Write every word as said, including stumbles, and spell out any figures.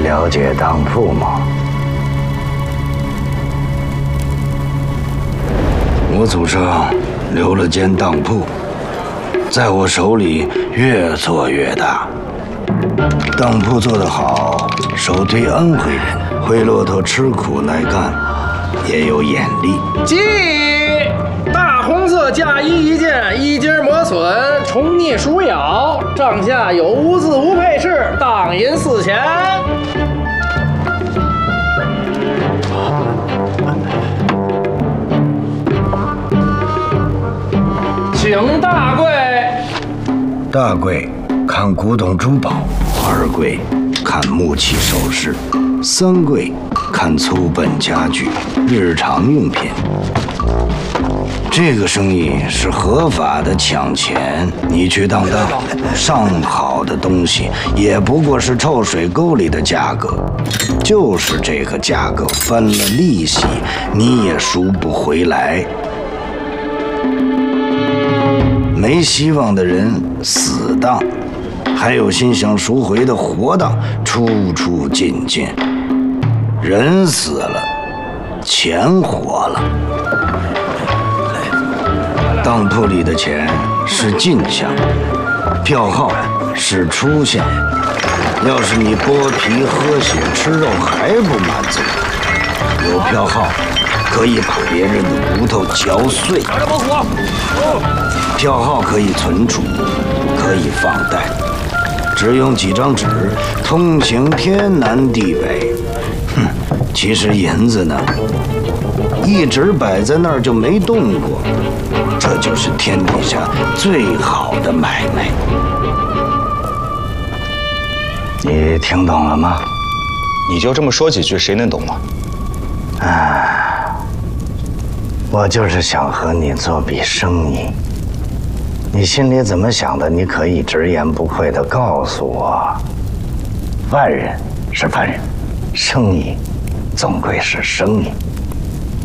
了解当铺吗？我祖上留了间当铺，在我手里越做越大。当铺做得好，首推安徽人，灰骆驼吃苦耐干，也有眼力。 记。 大红色嫁衣一件，衣襟磨损，虫腻鼠咬，帐下有无字无配饰，当银四钱。请大贵。 大贵看古董珠宝，二贵看木器首饰，三贵看粗本家具、日常用品。 这个生意是合法的抢钱，你去当当，上好的东西也不过是臭水沟里的价格，就是这个价格翻了利息，你也赎不回来。没希望的人死当，还有心想赎回的活当，出出进进。人死了，钱活了。 当铺里的钱是进项，票号是出项。要是你剥皮喝血吃肉还不满足，有票号可以把别人的骨头嚼碎。票号可以存储，可以放贷，只用几张纸，通行天南地北。哼，其实银子呢，一直摆在那儿就没动过。 这就是天底下最好的买卖，你听懂了吗？ 你就这么说几句，谁能懂吗？ 啊，我就是想和你做笔生意，你心里怎么想的？你可以直言不讳地告诉我。万人是万人，生意总归是生意。